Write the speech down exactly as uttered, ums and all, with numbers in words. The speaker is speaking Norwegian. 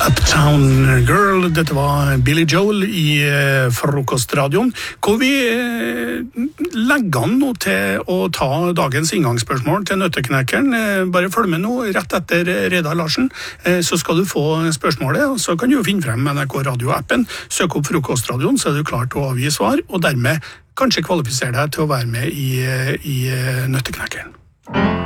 Uptown Girl, dette var Billy Joel i eh, frokostradioen, hvor vi eh, legger an nå til å ta dagens inngangsspørsmål til Nøtteknekkeren. Eh, bare følg med nå, rett etter Reidar Larsen, eh, så skal du få spørsmålet, og så kan du jo finne frem N R K Radio-appen, søk opp frokostradioen, så er du klar til å avgi svar, og dermed kanskje kvalifisere deg til å være med i, i Nøtteknekkeren.